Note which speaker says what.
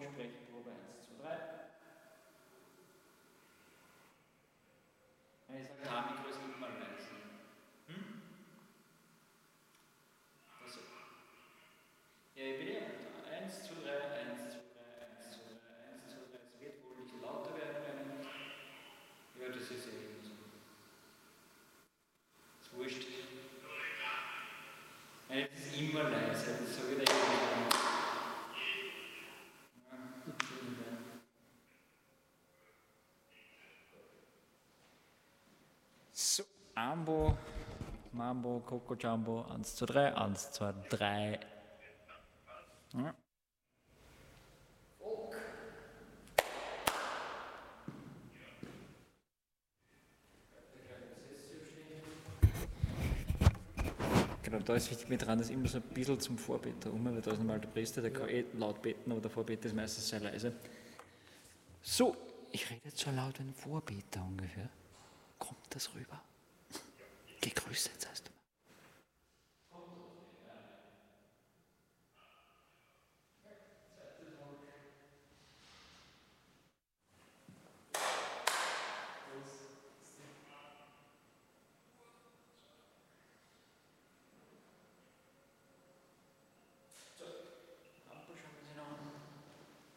Speaker 1: Sprechprobe 1, 2, 3. Wenn ich sage H-Mikro ist immer leise. Also, ja, ich bin ja da. 1, 2, 3, 1, 2, 3, 1, 2, 3, 1, 2, 3. Es wird wohl nicht lauter werden. Ja, das ist ja eben so. Das ist wurscht. Nein, das ist immer leise. Das sage ich dir immer. So, Ambo, Mambo, Coco Jumbo, 1, 2, 3, 1, 2, 3. Ja. Genau, da ist wichtig mit dran, dass immer so ein bisschen zum Vorbeter weil da ist normal der Priester, der kann laut beten, aber der Vorbeter ist meistens sehr leise. So, ich rede jetzt so laut wie ein Vorbeter ungefähr. Kommt das rüber? Gegrüßet, heißt du.